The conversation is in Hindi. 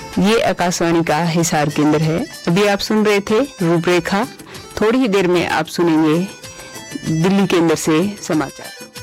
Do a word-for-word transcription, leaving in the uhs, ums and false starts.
ये आकाशवाणी का हिसार केंद्र है। अभी आप सुन रहे थे रूपरेखा। थोड़ी ही देर में आप सुनेंगे दिल्ली केंद्र से समाचार।